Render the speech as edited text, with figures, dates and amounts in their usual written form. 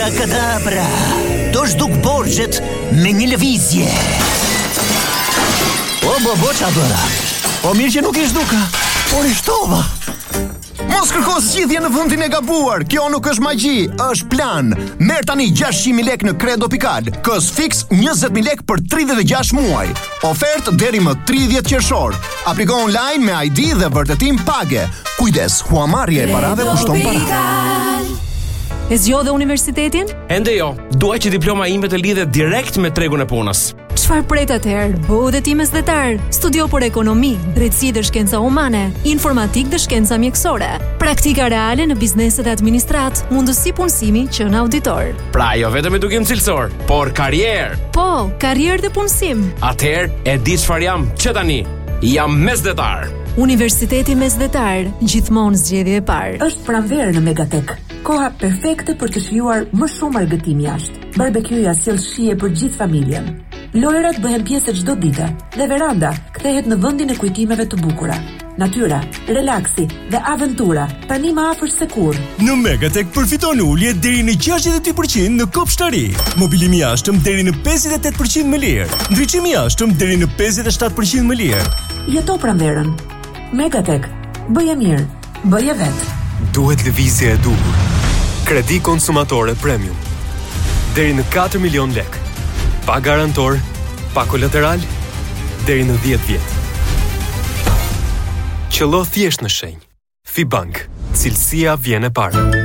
Abracadabra. Do zhduk borxhet me një lëvizje. Bo qa bëra? Po mirë që nuk i zhduka, por i shtova. Mos kërko zgjidhje në vendin e gabuar. Kjo nuk është magji, është plan. Merr tani 600.000 lek në Credo Pikal. Kos fix 20.000 lek për 36 muaj. Ofertë deri më 30 qershor. Apliko online me ID dhe vërtetim page. Kujdes, huamarrja e parave kushton para. E zgjodhe universitetin? Ende jo, dua që diploma ime të lidhet direkt me tregun e punës. Çfarë pret atëherë? Bëu dhe ti mesdhetar. Studio për ekonomi, drejtësi dhe shkenca humane, informatik dhe shkenca mjekësore, praktika reale në bizneset e administrat, mundësi punësimi që në auditor. Pra jo vetëm edukim cilësor, por karrierë. Po, karrierë dhe punësim. Atëherë e di çfarë jam që tani. Jam mesdhetar. Universiteti Mesdhetar, gjithmonë zgjedhje e parë. Është pranverë në Megatek. Koha perfekte për të shijuar më shumë argëtim jashtë. Barbekjuja sjell shije për gjithë familjen. Lojrat bëhen pjesë çdo dite dhe veranda kthehet në vendin e kujtimeve të bukura. Natyra, relaksi dhe aventura tani më afër se kurrë. Në Megatek përfiton ulje deri në 62% në kopshtari. Mobilim i jashtëm deri në 58% më lirë. Ndriçim i jashtëm deri në 57% më lirë. Jeto pranverën. Megatek. Bëje mirë, bëje vet. Duhet lëvizje e duhur. Kredi konsumatore premium. Deri në 4 milion lek. Pa garantor, pa kolateral, deri në 10 vjet. Qëllo thjesht në shenjë. FiBank. Cilësia vjen e parë.